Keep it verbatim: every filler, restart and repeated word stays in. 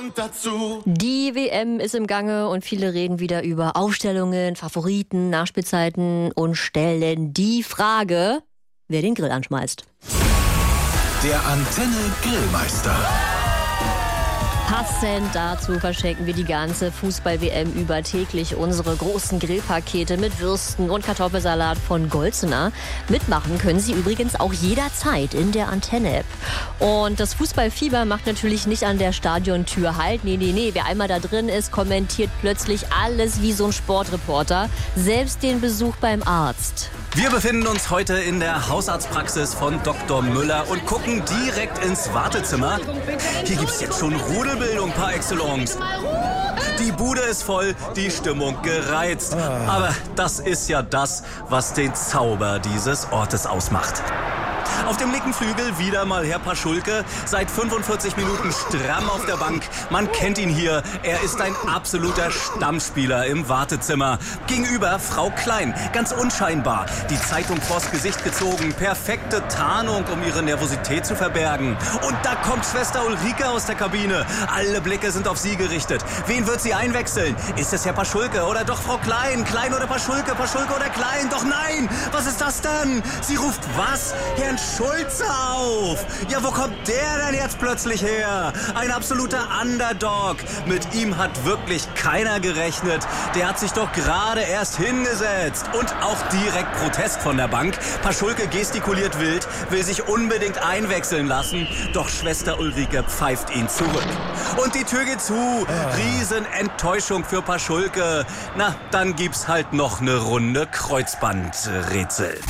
Dazu. Die W M ist im Gange und viele reden wieder über Aufstellungen, Favoriten, Nachspielzeiten und stellen die Frage, wer den Grill anschmeißt. Der Antenne Grillmeister. Passend dazu verschenken wir die ganze Fußball-W M über täglich unsere großen Grillpakete mit Würsten und Kartoffelsalat von Golzener. Mitmachen können Sie übrigens auch jederzeit in der Antenne-App. Und das Fußballfieber macht natürlich nicht an der Stadiontür halt. Nee, nee, nee. Wer einmal da drin ist, kommentiert plötzlich alles wie so ein Sportreporter. Selbst den Besuch beim Arzt. Wir befinden uns heute in der Hausarztpraxis von Doktor Müller und gucken direkt ins Wartezimmer. Hier gibt's jetzt schon Rudelbildung par excellence. Die Bude ist voll, die Stimmung gereizt. Aber das ist ja das, was den Zauber dieses Ortes ausmacht. Auf dem linken Flügel wieder mal Herr Paschulke, seit fünfundvierzig Minuten stramm auf der Bank. Man kennt ihn hier, er ist ein absoluter Stammspieler im Wartezimmer. Gegenüber Frau Klein, ganz unscheinbar, die Zeitung vors Gesicht gezogen, perfekte Tarnung, um ihre Nervosität zu verbergen. Und da kommt Schwester Ulrike aus der Kabine. Alle Blicke sind auf sie gerichtet. Wen wird sie einwechseln? Ist es Herr Paschulke oder doch Frau Klein? Klein oder Paschulke, Paschulke oder Klein? Doch nein, was ist das denn? Sie ruft was? Herrn Schulze auf! Ja, wo kommt der denn jetzt plötzlich her? Ein absoluter Underdog. Mit ihm hat wirklich keiner gerechnet. Der hat sich doch gerade erst hingesetzt. Und auch direkt Protest von der Bank. Paschulke gestikuliert wild, will sich unbedingt einwechseln lassen. Doch Schwester Ulrike pfeift ihn zurück. Und die Tür geht zu. Riesenenttäuschung für Paschulke. Na, dann gibt's halt noch eine Runde Kreuzbandrätsel.